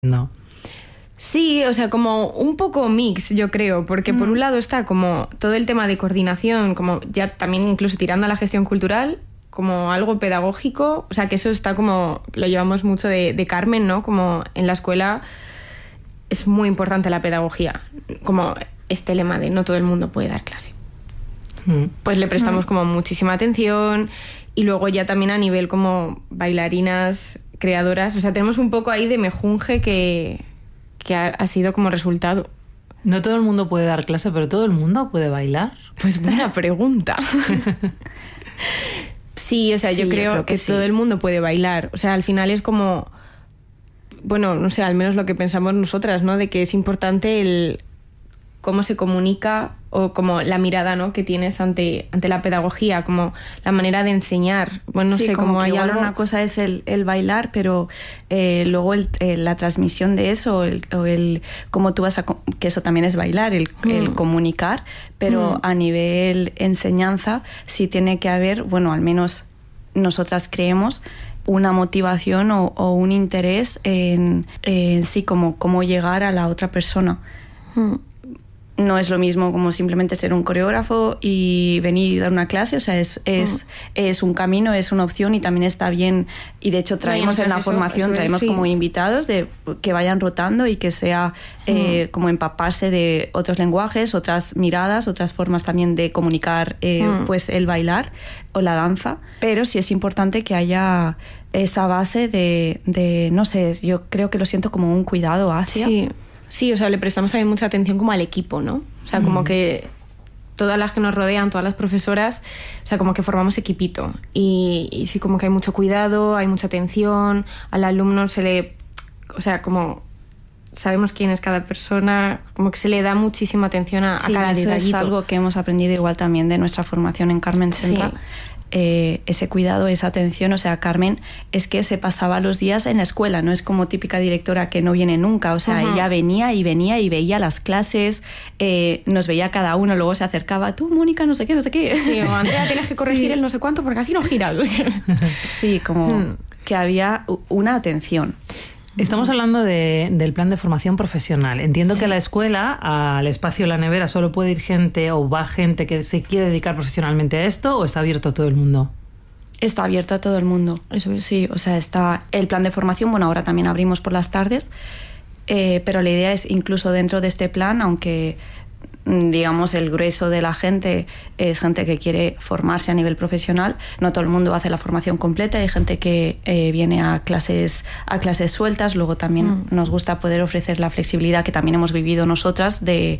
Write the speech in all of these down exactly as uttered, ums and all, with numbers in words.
No. Sí, o sea, como un poco mix, yo creo, porque mm. por un lado está como todo el tema de coordinación, como ya también incluso tirando a la gestión cultural, como algo pedagógico, o sea, que eso está como, lo llevamos mucho de, de Carmen, ¿no? Como en la escuela es muy importante la pedagogía, como este lema de no todo el mundo puede dar clase. Mm. Pues le prestamos mm. como muchísima atención y luego ya también a nivel como bailarinas, creadoras, o sea, tenemos un poco ahí de mejunje que, que ha, ha sido como resultado. No todo el mundo puede dar clase, pero ¿todo el mundo puede bailar? Pues buena pregunta. Sí, o sea, sí, yo, creo yo creo que, que sí. Todo el mundo puede bailar. O sea, al final es como... Bueno, no sé, al menos lo que pensamos nosotras, ¿no? De que es importante el cómo se comunica o como la mirada, ¿no? que tienes ante, ante la pedagogía, como la manera de enseñar. Bueno, no sí, sé, como, como hay igual algo... una cosa es el, el bailar, pero eh, luego el, eh, la transmisión de eso, el, o el cómo tú vas a... que eso también es bailar, el, mm. el comunicar, pero mm. a nivel enseñanza sí tiene que haber, bueno, al menos nosotras creemos, una motivación o, o un interés en, en sí, como cómo llegar a la otra persona. Mm. No es lo mismo como simplemente ser un coreógrafo y venir y dar una clase, o sea, es, es, mm. es un camino, es una opción y también está bien, y de hecho traemos no, en la eso, formación, eso es, traemos sí. como invitados de que vayan rotando y que sea mm. eh, como empaparse de otros lenguajes, otras miradas, otras formas también de comunicar eh, mm. pues el bailar o la danza, pero sí es importante que haya esa base de, de no sé, yo creo que lo siento como un cuidado hacia... Sí. Sí, o sea, le prestamos también mucha atención como al equipo, ¿no? O sea, como mm. que todas las que nos rodean, todas las profesoras, o sea, como que formamos equipito. Y, y sí, como que hay mucho cuidado, hay mucha atención, al alumno se le... O sea, como sabemos quién es cada persona, como que se le da muchísima atención a, sí, a cada eso detallito. Es algo que hemos aprendido igual también de nuestra formación en Carmen Senra. Sí. Eh, ese cuidado, esa atención, o sea, Carmen es que se pasaba los días en la escuela, no es como típica directora que no viene nunca, o sea, uh-huh. ella venía y venía y veía las clases, eh, nos veía cada uno, luego se acercaba, tú, Mónica, no sé qué, no sé qué. Sí, o Andrea, tienes que corregir sí. el no sé cuánto porque así no gira. Sí, como hmm. que había una atención. Estamos hablando de, del plan de formación profesional. Entiendo sí. que a la escuela, al espacio La Nevera, solo puede ir gente o va gente que se quiere dedicar profesionalmente a esto, ¿o está abierto a todo el mundo? Está abierto a todo el mundo. Eso es. Sí, o sea, está el plan de formación. Bueno, ahora también abrimos por las tardes, eh, pero la idea es incluso dentro de este plan, aunque digamos el grueso de la gente es gente que quiere formarse a nivel profesional, no todo el mundo hace la formación completa, hay gente que eh, viene a clases a clases sueltas, luego también mm. nos gusta poder ofrecer la flexibilidad que también hemos vivido nosotras de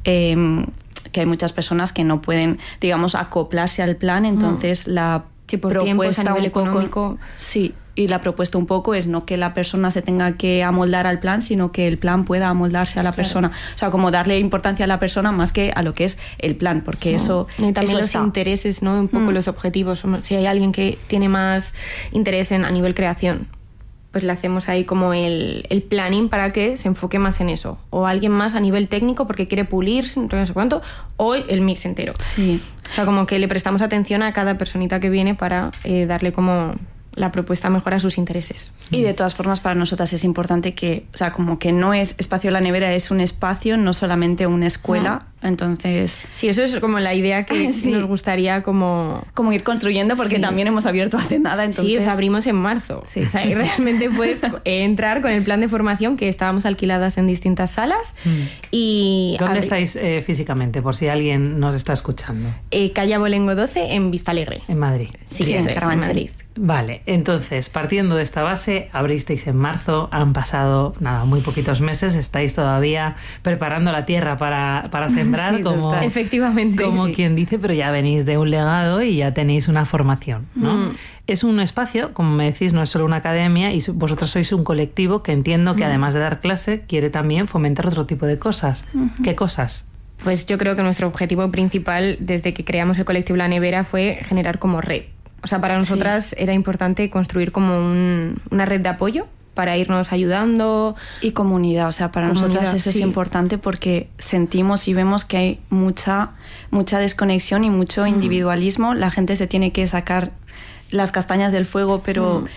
eh, que hay muchas personas que no pueden, digamos, acoplarse al plan, entonces mm. la sí, por propuesta tiempos, a nivel un poco, económico. Sí, y la propuesta un poco es no que la persona se tenga que amoldar al plan, sino que el plan pueda amoldarse a la claro. persona. O sea, como darle importancia a la persona más que a lo que es el plan, porque no. eso... Y también eso los está. intereses, ¿no? Un poco mm. los objetivos. Si hay alguien que tiene más interés en, a nivel creación, pues le hacemos ahí como el, el planning para que se enfoque más en eso. O alguien más a nivel técnico porque quiere pulir, no sé cuánto, o el mix entero. Sí. O sea, como que le prestamos atención a cada personita que viene para eh, darle como la propuesta mejor a sus intereses. Y de todas formas para nosotras es importante que, o sea, como que no es Espacio La Nevera, es un espacio, no solamente una escuela, mm. entonces... Sí, eso es como la idea que sí. nos gustaría como... Como ir construyendo, porque sí. también hemos abierto hace nada, entonces... Sí, o sea, abrimos en marzo. Sí. O sea, y realmente fue entrar con el plan de formación, que estábamos alquiladas en distintas salas, mm. y... ¿Dónde abri- estáis eh, físicamente, por si alguien nos está escuchando? Eh, calle Abolengo doce, en Vistalegre. En Madrid. Sí, sí eso en es, en Madrid. Vale, entonces, partiendo de esta base, abristeis en marzo, han pasado, nada, muy poquitos meses, estáis todavía preparando la tierra para, para sembrar, sí, como, efectivamente, como sí. quien dice, pero ya venís de un legado y ya tenéis una formación, ¿no? Mm. Es un espacio, como me decís, no es solo una academia, y vosotros sois un colectivo que entiendo que mm. además de dar clase, quiere también fomentar otro tipo de cosas. Mm-hmm. ¿Qué cosas? Pues yo creo que nuestro objetivo principal desde que creamos el colectivo La Nevera fue generar como red. O sea, para nosotras sí. era importante construir como un, una red de apoyo para irnos ayudando. Y comunidad, o sea, para comunidad, nosotras eso sí. es importante porque sentimos y vemos que hay mucha, mucha desconexión y mucho mm. individualismo. La gente se tiene que sacar las castañas del fuego, pero... Mm.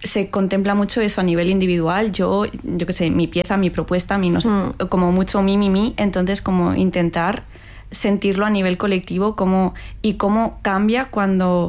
se contempla mucho eso a nivel individual. Yo, yo qué sé, mi pieza, mi propuesta, mi no sé, mm. como mucho mi, mi, mi. Entonces, como intentar sentirlo a nivel colectivo como, y cómo cambia cuando,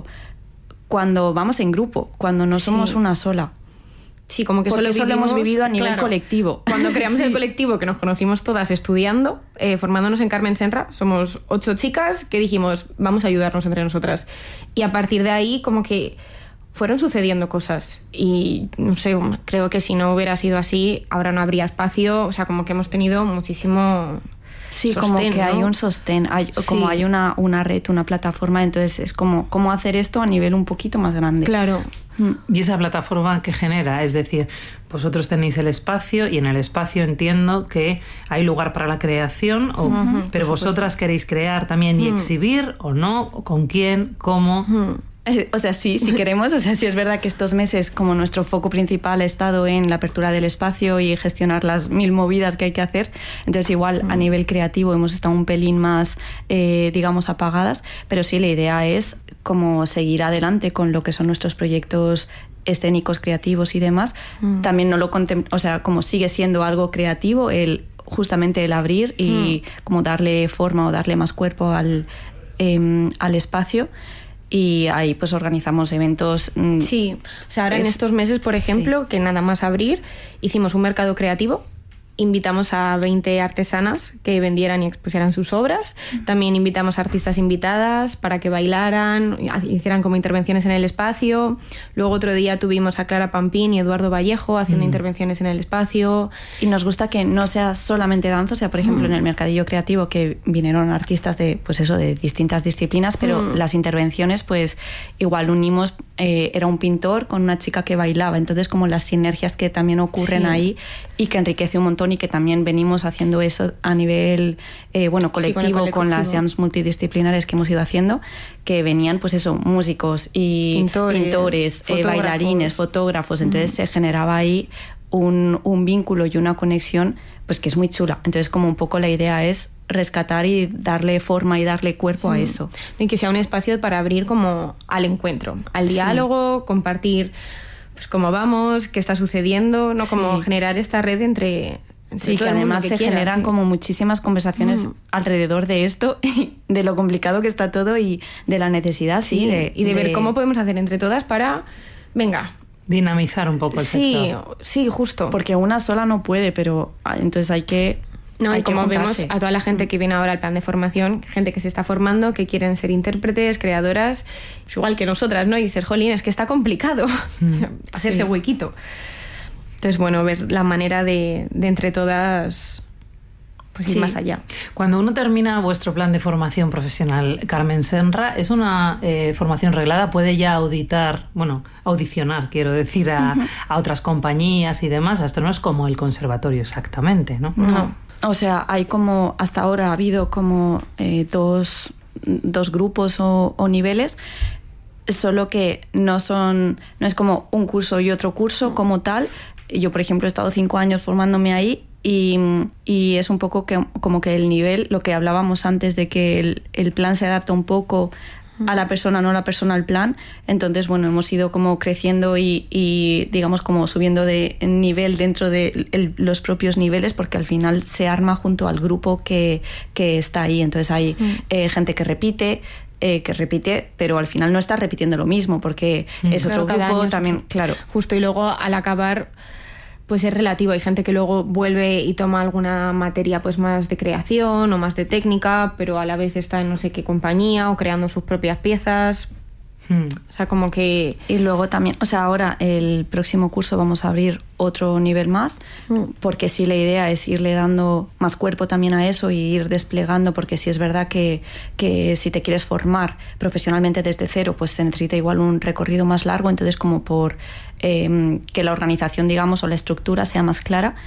cuando vamos en grupo, cuando no sí. somos una sola. Sí, como que Porque solo, eso lo hemos vivido a nivel claro, colectivo. Cuando creamos sí. el colectivo, que nos conocimos todas estudiando, eh, formándonos en Carmen Senra, somos ocho chicas que dijimos, vamos a ayudarnos entre nosotras. Y a partir de ahí, como que fueron sucediendo cosas. Y no sé, creo que si no hubiera sido así, ahora no habría espacio. O sea, como que hemos tenido muchísimo... Sí, sostén, como que ¿no? hay un sostén, hay, sí. como hay una, una red, una plataforma, entonces es como cómo hacer esto a nivel un poquito más grande. Claro. ¿Y esa plataforma qué genera? Es decir, vosotros tenéis el espacio y en el espacio entiendo que hay lugar para la creación, o, uh-huh, pero vosotras queréis crear también y uh-huh. exhibir o no, ¿con quién? ¿Cómo? Uh-huh. O sea, sí, si queremos, o sea, sí es verdad que estos meses como nuestro foco principal ha estado en la apertura del espacio y gestionar las mil movidas que hay que hacer, entonces igual mm. a nivel creativo hemos estado un pelín más, eh, digamos, apagadas, pero sí la idea es como seguir adelante con lo que son nuestros proyectos escénicos, creativos y demás. Mm. También no lo contem- o sea, como sigue siendo algo creativo, el justamente el abrir y mm. como darle forma o darle más cuerpo al, eh, al espacio. Y ahí pues organizamos eventos. Sí, o sea, ahora es, en estos meses, por ejemplo, sí. que nada más abrir, hicimos un mercado creativo, invitamos a veinte artesanas que vendieran y expusieran sus obras, también invitamos a artistas invitadas para que bailaran, hicieran como intervenciones en el espacio, luego otro día tuvimos a Clara Pampín y Eduardo Vallejo haciendo mm. intervenciones en el espacio. Y nos gusta que no sea solamente danza, o sea, por ejemplo, mm. en el mercadillo creativo que vinieron artistas de, pues eso, de distintas disciplinas, pero mm. las intervenciones, pues igual unimos, eh, era un pintor con una chica que bailaba, entonces como las sinergias que también ocurren sí. ahí y que enriquece un montón y que también venimos haciendo eso a nivel eh, bueno colectivo, sí, con, colectivo con las jams multidisciplinares que hemos ido haciendo, que venían pues eso, músicos y pintores, pintores eh, bailarines, fotógrafos, entonces mm. se generaba ahí un, un vínculo y una conexión pues que es muy chula. Entonces como un poco la idea es rescatar y darle forma y darle cuerpo mm. a eso. Y que sea un espacio para abrir como al encuentro, al diálogo, sí. compartir pues cómo vamos, qué está sucediendo, no sí. como generar esta red entre, entre sí, todo que el además que se quiera, generan sí. como muchísimas conversaciones mm. alrededor de esto, de lo complicado que está todo y de la necesidad, sí, sí de, y de, de ver cómo podemos hacer entre todas para, venga, dinamizar un poco el sí, sector. Sí, justo. Porque una sola no puede, pero entonces hay que No, hay y como que vemos a toda la gente que viene ahora al plan de formación, gente que se está formando, que quieren ser intérpretes, creadoras, pues igual que nosotras, ¿no? Y dices, jolín, es que está complicado mm. hacerse sí. huequito. Entonces, bueno, ver la manera de, de entre todas pues ir sí. más allá. Cuando uno termina vuestro plan de formación profesional, Carmen Senra, ¿es una eh, formación reglada? ¿Puede ya auditar, bueno, audicionar, quiero decir, a, uh-huh. a otras compañías y demás? Esto no es como el conservatorio exactamente, ¿no? No. O sea, hay como, hasta ahora ha habido como eh, dos, dos grupos o, o niveles, solo que no son, no es como un curso y otro curso como tal. Yo, por ejemplo, he estado cinco años formándome ahí y, y es un poco que, como que el nivel, lo que hablábamos antes de que el, el plan se adapta un poco a la persona, no la persona al plan. Entonces, bueno, hemos ido como creciendo y, y digamos como subiendo de nivel dentro de el, los propios niveles, porque al final se arma junto al grupo que, que está ahí. Entonces hay mm. eh, gente que repite, eh, que repite, pero al final no está repitiendo lo mismo, porque mm. es otro claro, grupo año, también, claro. Justo, y luego al acabar pues es relativo. Hay gente que luego vuelve y toma alguna materia pues más de creación o más de técnica, pero a la vez está en no sé qué compañía o creando sus propias piezas. Hmm. O sea, como que... Y luego también, o sea, ahora el próximo curso vamos a abrir otro nivel más, mm. porque sí la idea es irle dando más cuerpo también a eso y ir desplegando, porque sí es verdad que, que si te quieres formar profesionalmente desde cero, pues se necesita igual un recorrido más largo, entonces como por eh, que la organización, digamos, o la estructura sea más clara.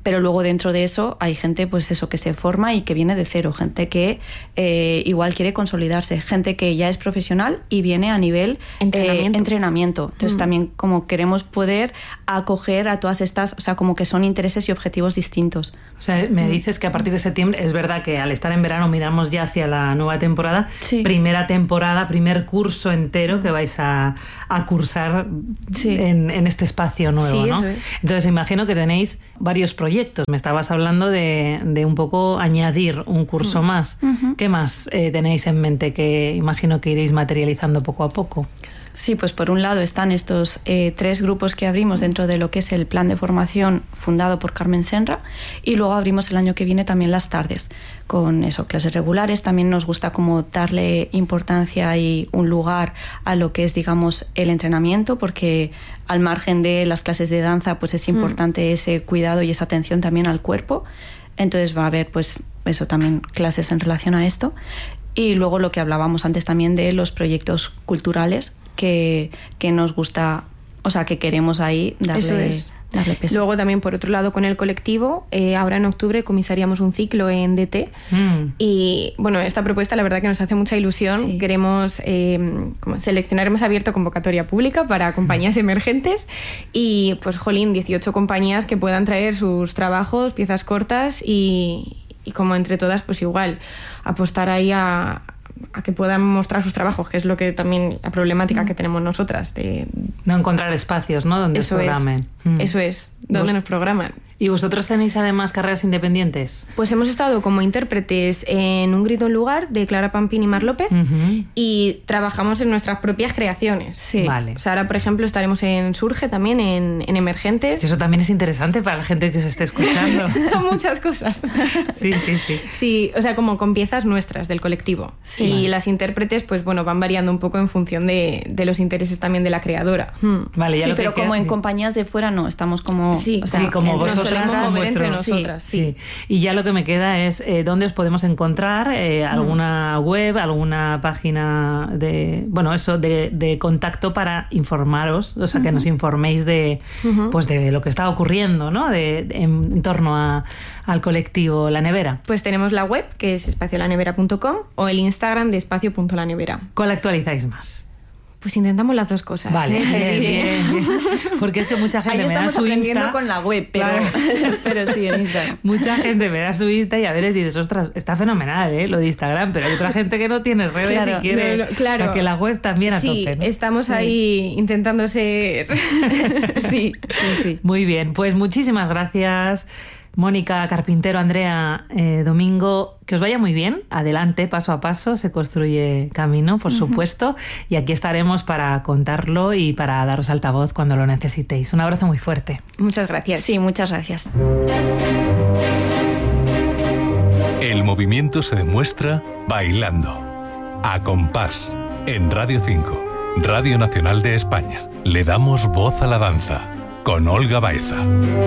pero luego dentro de eso hay gente pues eso que se forma y que viene de cero, gente que eh, igual quiere consolidarse, gente que ya es profesional y viene a nivel entrenamiento, eh, entrenamiento. Entonces mm. también como queremos poder acoger a todas estas, o sea, como que son intereses y objetivos distintos. O sea, me mm. dices que a partir de septiembre, es verdad que al estar en verano miramos ya hacia la nueva temporada, sí. primera temporada, primer curso entero que vais a, a cursar sí. en, en este espacio nuevo, sí, ¿no? Eso es. Entonces imagino que tenéis varios proyectos. Me estabas hablando de, de un poco añadir un curso mm. más. Uh-huh. ¿Qué más eh, tenéis en mente que imagino que iréis materializando poco a poco? Sí, pues por un lado están estos eh, tres grupos que abrimos dentro de lo que es el plan de formación fundado por Carmen Senra, y luego abrimos el año que viene también las tardes con eso, clases regulares. También nos gusta como darle importancia y un lugar a lo que es, digamos, el entrenamiento, porque al margen de las clases de danza pues es importante mm. ese cuidado y esa atención también al cuerpo. Entonces va a haber pues eso, también clases en relación a esto. Y luego lo que hablábamos antes también de los proyectos culturales que, que nos gusta, o sea, que queremos ahí darle, Eso es. darle peso. Luego también, por otro lado, con el colectivo, eh, ahora en octubre comisaríamos un ciclo en D T mm. y, bueno, esta propuesta la verdad que nos hace mucha ilusión. Sí. Queremos eh, como seleccionar, hemos abierto convocatoria pública para compañías emergentes y, pues, jolín, dieciocho compañías que puedan traer sus trabajos, piezas cortas y, y como entre todas, pues igual, apostar ahí a... a que puedan mostrar sus trabajos, que es lo que también la problemática mm. que tenemos nosotras de no encontrar espacios, ¿no? Donde eso os programen. Es, mm. Eso es, donde nos programan. ¿Y vosotros tenéis además carreras independientes? Pues hemos estado como intérpretes en Un grito en lugar de Clara Pampín y Mar López uh-huh. y trabajamos en nuestras propias creaciones. Sí. Vale. O sea, ahora, por ejemplo, estaremos en Surge también, en, en Emergentes. Eso también es interesante para la gente que os esté escuchando. Son muchas cosas. Sí, sí, sí. Sí, o sea, como con piezas nuestras del colectivo. Sí. Y vale. las intérpretes, pues bueno, van variando un poco en función de, de los intereses también de la creadora. Hmm. Vale, ya sí, lo pero que como queda... en compañías de fuera no, estamos como... Sí, o sea, sí como vosotros entre nosotras, sí. sí. Y ya lo que me queda es eh, dónde os podemos encontrar, eh, alguna mm. web, alguna página de, bueno, eso, de, de contacto para informaros, o sea, uh-huh. que nos informéis de, uh-huh. pues de lo que está ocurriendo, ¿no? De, de, en, en torno a, al colectivo La Nevera. Pues tenemos la web, que es espacio la nevera punto com, o el Instagram de espacio punto la nevera. ¿Cuál actualizáis más? Pues intentamos las dos cosas. Vale, ¿eh? bien, sí. bien, bien. Porque es que mucha gente Ahí me da su Insta con la web, pero, claro. pero sí, en Instagram. Mucha gente me da su Insta y a veces dices, ostras, está fenomenal, ¿eh? Lo de Instagram, pero hay otra gente que no tiene redes claro, y quiere... No, no, claro. O sea, que la web también a sí, tope, ¿no? estamos sí. ahí intentando ser... sí, sí, sí. Muy bien, pues muchísimas gracias... Mónica Carpintero, Andrea eh, Domingo, que os vaya muy bien. Adelante, paso a paso, se construye camino, por uh-huh. supuesto. Y aquí estaremos para contarlo y para daros altavoz cuando lo necesitéis. Un abrazo muy fuerte. Muchas gracias. Sí, muchas gracias. El movimiento se demuestra bailando. A compás, en Radio cinco, Radio Nacional de España. Le damos voz a la danza, con Olga Baeza.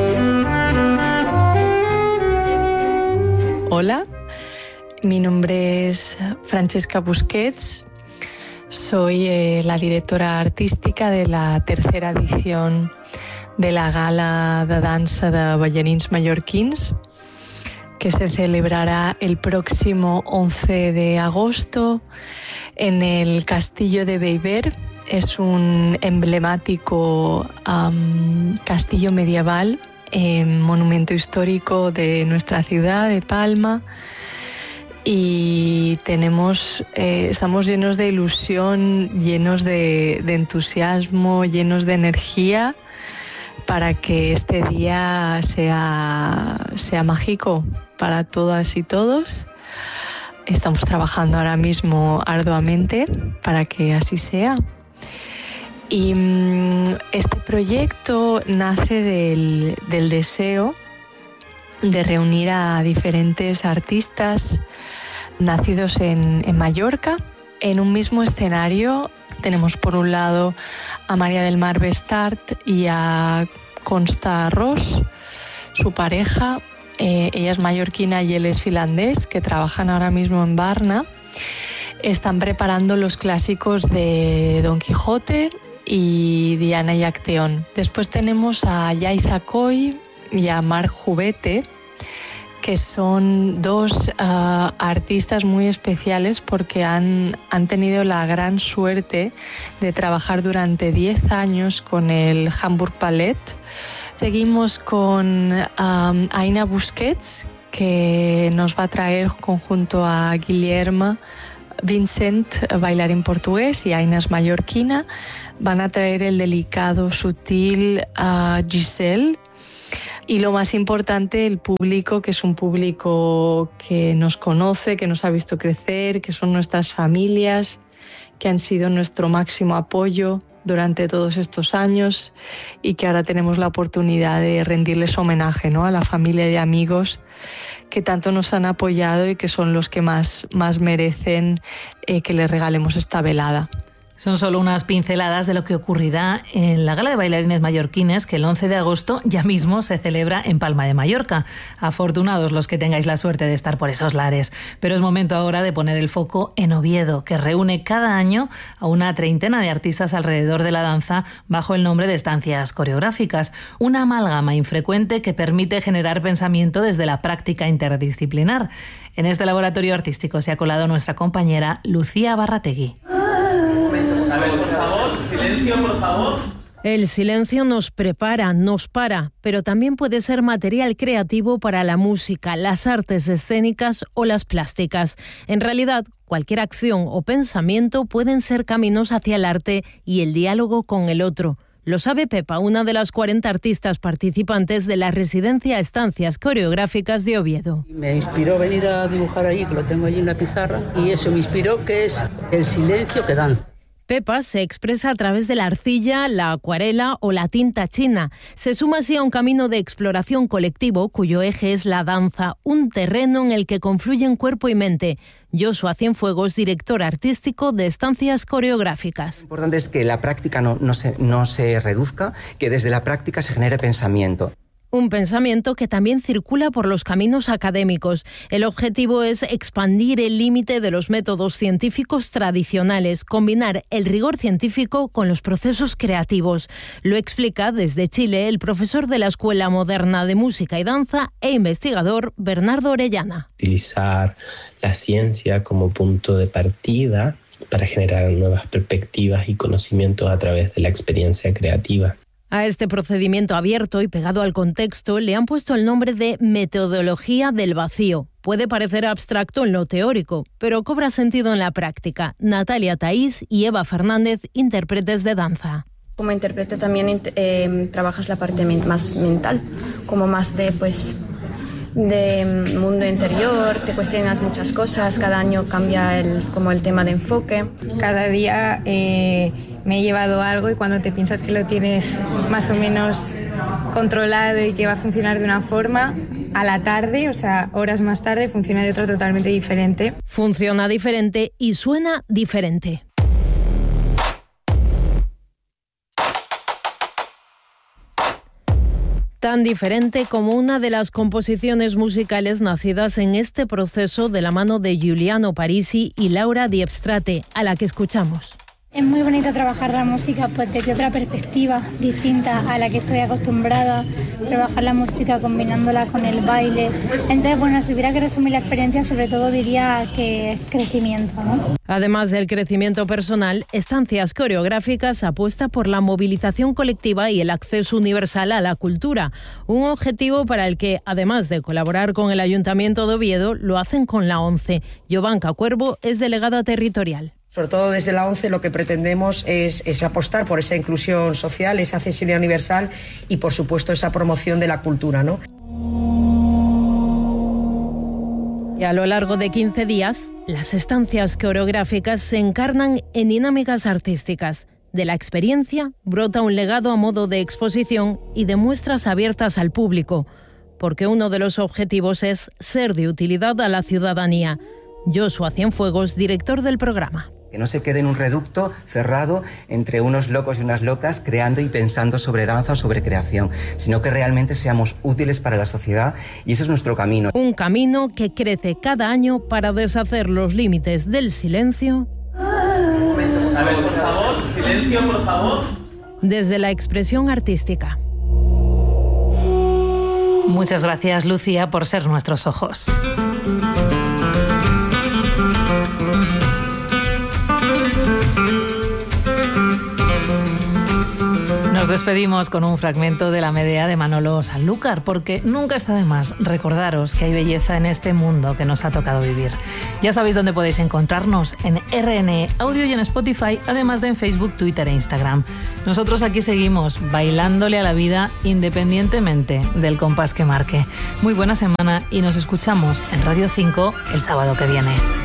Hola, mi nombre es Francesca Busquets, soy eh, la directora artística de la tercera edición de la Gala de Dansa de Ballarins Mallorquins, que se celebrará el próximo once de agosto en el Castillo de Beiber. Es un emblemático um, castillo medieval, Eh, monumento histórico de nuestra ciudad, de Palma, y tenemos, eh, estamos llenos de ilusión, llenos de, de entusiasmo, llenos de energía para que este día sea, sea mágico para todas y todos. Estamos trabajando ahora mismo arduamente para que así sea. Y este proyecto nace del, del deseo de reunir a diferentes artistas nacidos en, en Mallorca en un mismo escenario. Tenemos por un lado a María del Mar Bestart y a Consta Ross, su pareja. Eh, ella es mallorquina y él es finlandés, que trabajan ahora mismo en Varna. Están preparando los clásicos de Don Quijote y Diana y Acteón. Después tenemos a Yaiza Coy, y a Marc Jubete, que son dos uh, artistas muy especiales porque han, han tenido la gran suerte de trabajar durante diez años con el Hamburg Ballet. Seguimos con um, Aina Busquets, que nos va a traer conjunto a Guillermo Vincent, bailarín portugués, y Aina es mallorquina. Van a traer el delicado, sutil uh, Giselle. Y lo más importante, el público, que es un público que nos conoce, que nos ha visto crecer, que son nuestras familias, que han sido nuestro máximo apoyo durante todos estos años y que ahora tenemos la oportunidad de rendirles homenaje, ¿no?, a la familia y amigos que tanto nos han apoyado y que son los que más, más merecen eh, que les regalemos esta velada. Son solo unas pinceladas de lo que ocurrirá en la Gala de Bailarines Mallorquines, que el once de agosto ya mismo se celebra en Palma de Mallorca. Afortunados los que tengáis la suerte de estar por esos lares. Pero es momento ahora de poner el foco en Oviedo, que reúne cada año a una treintena de artistas alrededor de la danza bajo el nombre de estancias coreográficas. Una amálgama infrecuente que permite generar pensamiento desde la práctica interdisciplinar. En este laboratorio artístico se ha colado nuestra compañera Lucía Barrategui. A ver, por favor, silencio, por favor. El silencio nos prepara, nos para, pero también puede ser material creativo para la música, las artes escénicas o las plásticas. En realidad, cualquier acción o pensamiento pueden ser caminos hacia el arte y el diálogo con el otro. Lo sabe Pepa, una de las cuarenta artistas participantes de la residencia Estancias Coreográficas de Oviedo. Me inspiró venir a dibujar allí, que lo tengo allí en la pizarra, y eso me inspiró, que es el silencio que danza. Pepa se expresa a través de la arcilla, la acuarela o la tinta china. Se suma así a un camino de exploración colectivo cuyo eje es la danza, un terreno en el que confluyen cuerpo y mente. Joshua Cienfuegos, director artístico de Estancias Coreográficas. Lo importante es que la práctica no, no, se, no se reduzca, que desde la práctica se genere pensamiento. Un pensamiento que también circula por los caminos académicos. El objetivo es expandir el límite de los métodos científicos tradicionales, combinar el rigor científico con los procesos creativos. Lo explica desde Chile el profesor de la Escuela Moderna de Música y Danza e investigador Bernardo Orellana. Utilizar la ciencia como punto de partida para generar nuevas perspectivas y conocimientos a través de la experiencia creativa. A este procedimiento abierto y pegado al contexto le han puesto el nombre de metodología del vacío. Puede parecer abstracto en lo teórico, pero cobra sentido en la práctica. Natalia Taís y Eva Fernández, intérpretes de danza. Como intérprete también eh, trabajas la parte más mental, como más de pues de mundo interior, te cuestionas muchas cosas, cada año cambia el, como el tema de enfoque. Cada día eh, me he llevado algo y cuando te piensas que lo tienes más o menos controlado y que va a funcionar de una forma, a la tarde, o sea, horas más tarde, funciona de otra totalmente diferente. Funciona diferente y suena diferente. Tan diferente como una de las composiciones musicales nacidas en este proceso de la mano de Giuliano Parisi y Laura Diepstrate, a la que escuchamos. Es muy bonito trabajar la música pues desde otra perspectiva distinta a la que estoy acostumbrada, trabajar la música combinándola con el baile. Entonces, bueno, si hubiera que resumir la experiencia, sobre todo diría que es crecimiento, ¿no? Además del crecimiento personal, Estancias Coreográficas apuesta por la movilización colectiva y el acceso universal a la cultura, un objetivo para el que, además de colaborar con el Ayuntamiento de Oviedo, lo hacen con la ONCE. Jovanka Cuervo es delegada territorial. Sobre todo desde la ONCE lo que pretendemos es, es apostar por esa inclusión social, esa accesibilidad universal y, por supuesto, esa promoción de la cultura, ¿no? Y a lo largo de quince días, las estancias coreográficas se encarnan en dinámicas artísticas. De la experiencia brota un legado a modo de exposición y de muestras abiertas al público, porque uno de los objetivos es ser de utilidad a la ciudadanía. Joshua Cienfuegos, director del programa. Que no se quede en un reducto cerrado entre unos locos y unas locas creando y pensando sobre danza o sobre creación, sino que realmente seamos útiles para la sociedad y ese es nuestro camino. Un camino que crece cada año para deshacer los límites del silencio. A ver, por favor, silencio, por favor. Desde la expresión artística. Muchas gracias, Lucía, por ser nuestros ojos. Nos despedimos con un fragmento de la Medea de Manolo Sanlúcar, porque nunca está de más recordaros que hay belleza en este mundo que nos ha tocado vivir. Ya sabéis dónde podéis encontrarnos, en R N E Audio y en Spotify, además de en Facebook, Twitter e Instagram. Nosotros aquí seguimos bailándole a la vida independientemente del compás que marque. Muy buena semana y nos escuchamos en Radio cinco el sábado que viene.